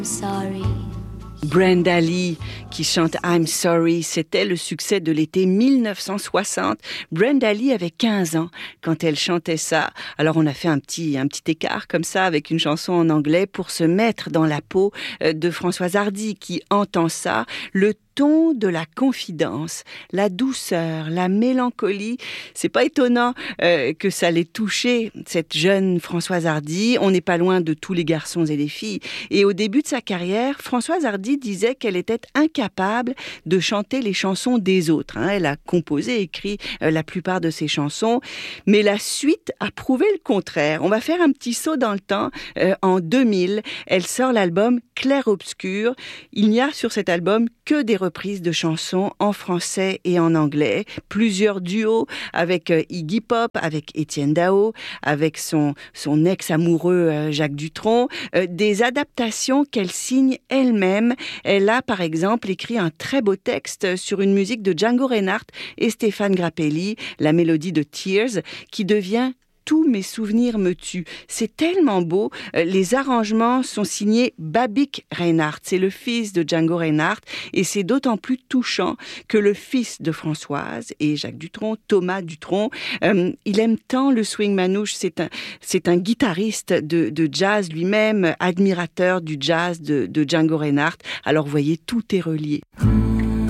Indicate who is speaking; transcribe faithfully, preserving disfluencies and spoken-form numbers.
Speaker 1: Sorry.
Speaker 2: Brenda Lee qui chante I'm Sorry, c'était le succès de l'été mille neuf cent soixante. Brenda Lee avait quinze ans quand elle chantait ça. Alors on a fait un petit, un petit écart comme ça avec une chanson en anglais pour se mettre dans la peau de Françoise Hardy qui entend ça. Le ton de la confidence, la douceur, la mélancolie, c'est pas étonnant euh, que ça l'ait touchée, cette jeune Françoise Hardy. On n'est pas loin de tous les garçons et les filles. Et au début de sa carrière, Françoise Hardy disait qu'elle était incapable de chanter les chansons des autres. Hein. Elle a composé, écrit euh, la plupart de ses chansons, mais la suite a prouvé le contraire. On va faire un petit saut dans le temps. Euh, en deux mille, elle sort l'album Clair-Obscur. Il n'y a sur cet album que des reprises de chansons en français et en anglais, plusieurs duos avec euh, Iggy Pop, avec Étienne Dao, avec son, son ex-amoureux euh, Jacques Dutronc, euh, des adaptations qu'elle signe elle-même. Elle a par exemple écrit un très beau texte sur une musique de Django Reinhardt et Stéphane Grappelli, la mélodie de Tears, qui devient Tous mes souvenirs me tuent. C'est tellement beau. Les arrangements sont signés Babik Reinhardt. C'est le fils de Django Reinhardt. Et c'est d'autant plus touchant que le fils de Françoise et Jacques Dutronc, Thomas Dutronc, euh, il aime tant le swing manouche. C'est un, c'est un guitariste de, de jazz lui-même, admirateur du jazz de, de Django Reinhardt. Alors, vous voyez, tout est relié.